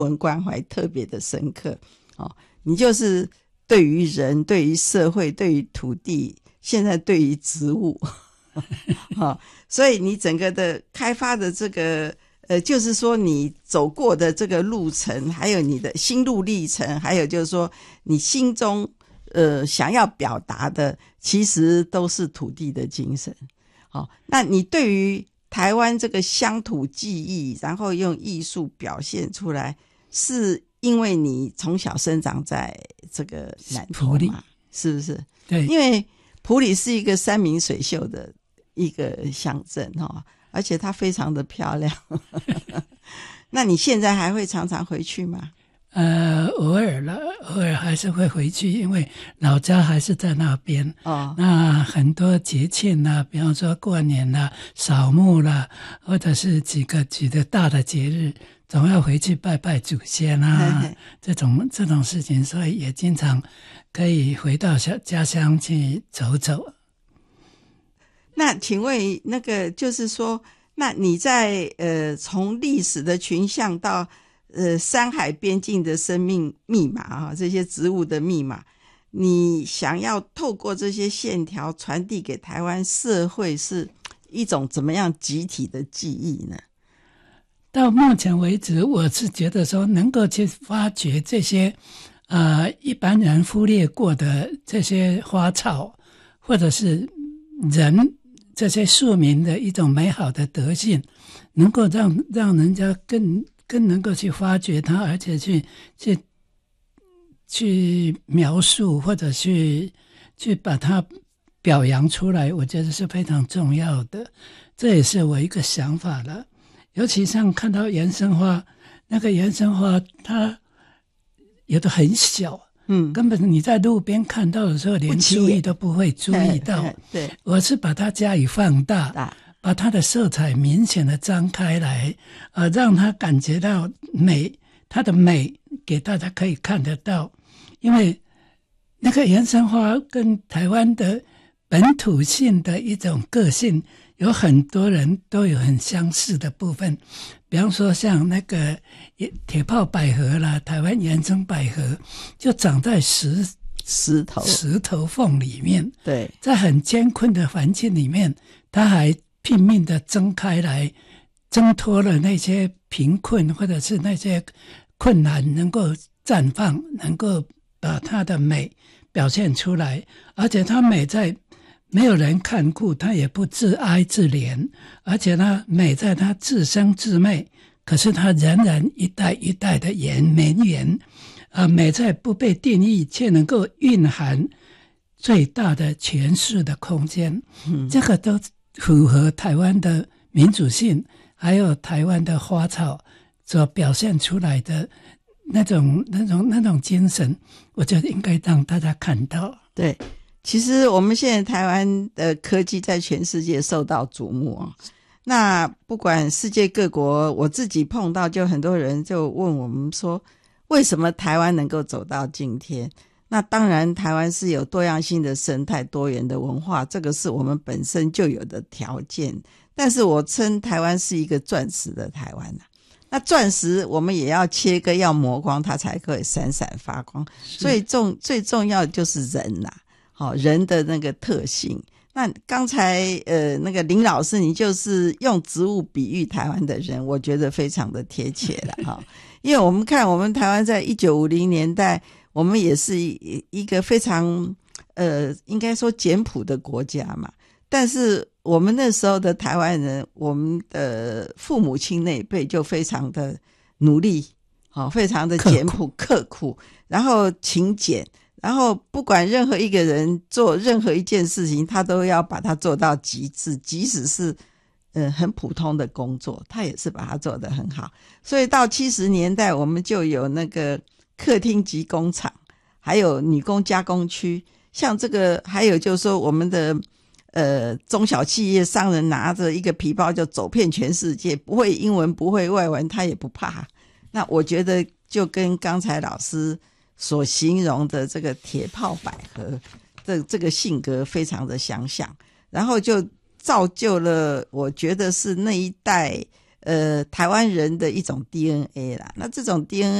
文关怀特别的深刻。你就是对于人，对于社会，对于土地，现在对于植物所以你整个的开发的这个就是说你走过的这个路程，还有你的心路历程，还有就是说你心中想要表达的，其实都是土地的精神。那你对于台湾这个乡土记忆，然后用艺术表现出来，是因为你从小生长在这个南投嘛，是不是？ 对， 因为埔里是一个山明水秀的一个乡镇而且它非常的漂亮那你现在还会常常回去吗？ 偶尔还是会回去，因为老家还是在那边。那很多节庆啊，比方说过年啦、扫墓啦，或者是几个大的节日，总要回去拜拜祖先啊，这种事情，所以也经常可以回到家乡去走走。 那请问那个就是说，那你在从历史的群像到山海边境的生命密码这些植物的密码，你想要透过这些线条传递给台湾社会，是一种怎么样集体的记忆呢？ 到目前为止，我是觉得说能够去发掘这些一般人忽略过的这些花草，或者是人这些庶民的一种美好的德性，能够让人家更能够去发掘它，而且去描述，或者去把它表扬出来，我觉得是非常重要的。这也是我一个想法了。尤其像看到原生花，那个原生花它有的很小，根本你在路边看到的时候连注意都不会注意到。 对， 我是把它加以放大，把它的色彩明显的张开来，让它感觉到美，它的美给大家可以看得到。因为那个原生花跟台湾的本土性的一种个性，有很多人都有很相似的部分。比方说像那个铁炮百合啦，台湾原生百合就长在石头缝里面，对，在很艰困的环境里面，它还拼命的睁开来，挣脱了那些贫困或者是那些困难，能够绽放，能够把它的美表现出来。而且它美在没有人看顾，它也不自哀自怜，而且它美在它自生自灭，可是它仍然一代一代的绵延美在不被定义，却能够蕴含最大的诠释的空间。这个都符合台湾的民主性，还有台湾的花草所表现出来的那种精神，我觉得应该让大家看到。对，其实我们现在台湾的科技在全世界受到瞩目那不管世界各国，我自己碰到就很多人就问我们说，为什么台湾能够走到今天？那当然台湾是有多样性的生态，多元的文化，这个是我们本身就有的条件。但是我称台湾是一个钻石的台湾那钻石我们也要切割，要磨光，它才可以闪闪发光。所以最重要的就是人人的那个特性。那刚才那个林老师，你就是用植物比喻台湾的人，我觉得非常的贴切了因为我们看我们台湾在1950年代，我们也是一个非常应该说简朴的国家嘛，但是我们那时候的台湾人，我们的父母亲那一辈就非常的努力非常的简朴刻苦，然后勤俭，然后不管任何一个人做任何一件事情，他都要把它做到极致，即使是很普通的工作，他也是把它做得很好。所以到70年代，我们就有那个客厅级工厂，还有女工加工区，像这个，还有就是说我们的中小企业商人拿着一个皮包就走遍全世界，不会英文不会外文他也不怕。那我觉得就跟刚才老师所形容的这个铁炮百合这个性格非常的相像，然后就造就了我觉得是那一代台湾人的一种 DNA 啦。那这种 DNA